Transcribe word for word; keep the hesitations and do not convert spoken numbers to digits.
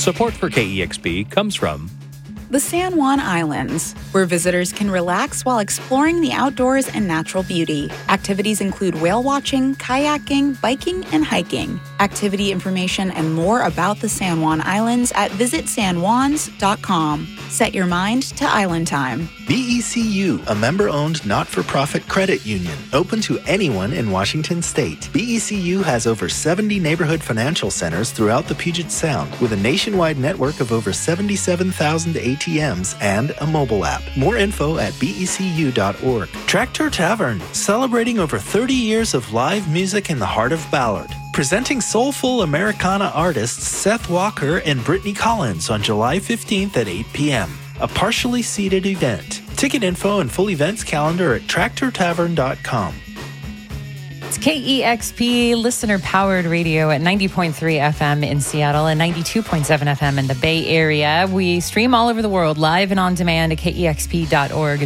Support for K E X P comes from the San Juan Islands, where visitors can relax while exploring the outdoors and natural beauty. Activities include whale watching, kayaking, biking, and hiking. Activity information and more about the San Juan Islands at visit san juans dot com. Set your mind to island time. B E C U, a member-owned not-for-profit credit union, open to anyone in Washington state. B E C U has over seventy neighborhood financial centers throughout the Puget Sound, with a nationwide network of over seventy-seven thousand A T Ms and a mobile app. More info at B E C U dot org. Tractor Tavern, celebrating over thirty years of live music in the heart of Ballard. Presenting soulful Americana artists Seth Walker and Brittany Collins on July fifteenth at eight p.m. A partially seated event. Ticket info and full events calendar at tractor tavern dot com. It's K E X P listener-powered radio at ninety point three F M in Seattle and ninety-two point seven F M in the Bay Area. We stream all over the world, live and on demand at K E X P dot org.